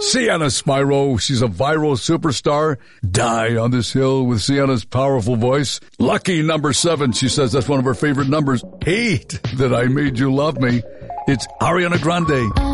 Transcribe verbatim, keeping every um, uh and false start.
Sienna Spyro, she's a viral superstar. Die on this hill with Sienna's powerful voice. Lucky number seven, she says that's one of her favorite numbers. Hate that I made you love me. It's Ariana Grande.